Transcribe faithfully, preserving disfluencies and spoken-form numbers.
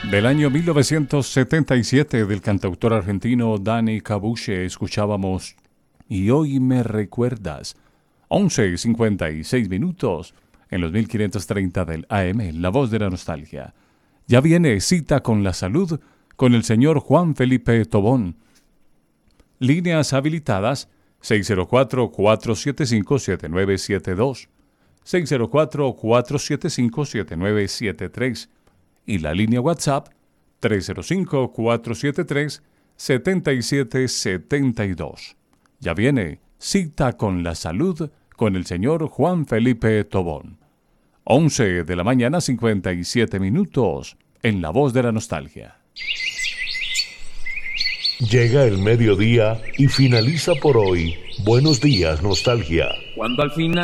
Del año mil novecientos setenta y siete del cantautor argentino Dani Cabuche escuchábamos Y hoy me recuerdas. once cincuenta y seis minutos en los mil quinientos treinta del A M, La Voz de la Nostalgia. Ya viene Cita con la Salud con el señor Juan Felipe Tobón. Líneas habilitadas seis cero cuatro, cuatro siete cinco, siete nueve siete dos, seis cero cuatro, cuatro siete cinco, siete nueve siete tres y la línea WhatsApp tres cero cinco, cuatro siete tres, siete siete siete dos. Ya viene Cita con la Salud con el señor Juan Felipe Tobón. once de la mañana, cincuenta y siete minutos en La Voz de la Nostalgia. Llega el mediodía y finaliza por hoy. Buenos días, nostalgia. Cuando al final